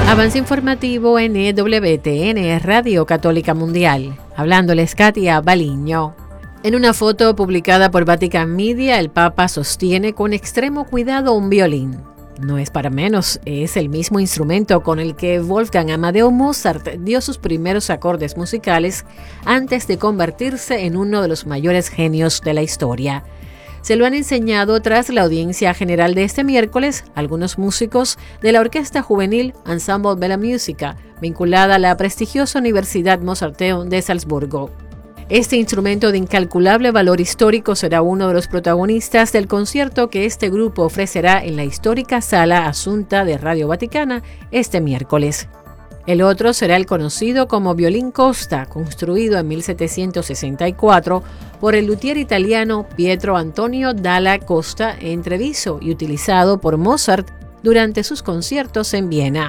Avance informativo en EWTN, Radio Católica Mundial. Hablándoles Katia Baliño. En una foto publicada por Vatican Media, el Papa sostiene con extremo cuidado un violín. No es para menos, es el mismo instrumento con el que Wolfgang Amadeus Mozart dio sus primeros acordes musicales antes de convertirse en uno de los mayores genios de la historia. Se lo han enseñado tras la audiencia general de este miércoles algunos músicos de la Orquesta Juvenil Ensemble Bella Musica, vinculada a la prestigiosa Universidad Mozarteum de Salzburgo. Este instrumento de incalculable valor histórico será uno de los protagonistas del concierto que este grupo ofrecerá en la histórica Sala Assunta de Radio Vaticana este miércoles. El otro será el conocido como violín Costa, construido en 1764 por el luthier italiano Pietro Antonio Dalla Costa en Treviso y utilizado por Mozart durante sus conciertos en Viena.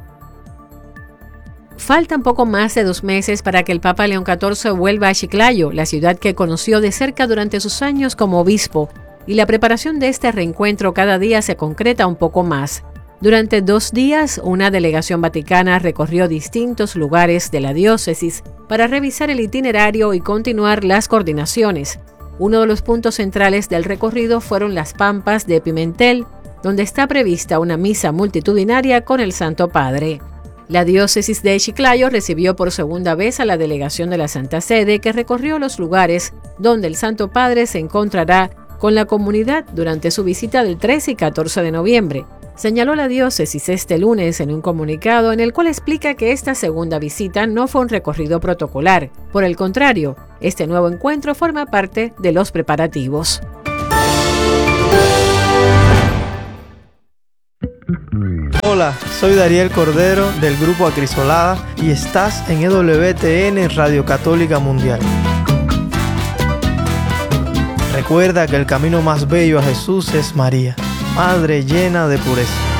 Faltan poco más de 2 meses para que el Papa León XIV vuelva a Chiclayo, la ciudad que conoció de cerca durante sus años como obispo, y la preparación de este reencuentro cada día se concreta un poco más. Durante 2 días, una delegación vaticana recorrió distintos lugares de la diócesis para revisar el itinerario y continuar las coordinaciones. Uno de los puntos centrales del recorrido fueron las Pampas de Pimentel, donde está prevista una misa multitudinaria con el Santo Padre. La diócesis de Chiclayo recibió por segunda vez a la delegación de la Santa Sede, que recorrió los lugares donde el Santo Padre se encontrará con la comunidad durante su visita del 13 y 14 de noviembre. Señaló la diócesis este lunes en un comunicado en el cual explica que esta segunda visita no fue un recorrido protocolar. Por el contrario, este nuevo encuentro forma parte de los preparativos. Hola, soy Dariel Cordero del Grupo Acrisolada y estás en EWTN Radio Católica Mundial. Recuerda que el camino más bello a Jesús es María, Madre llena de pureza.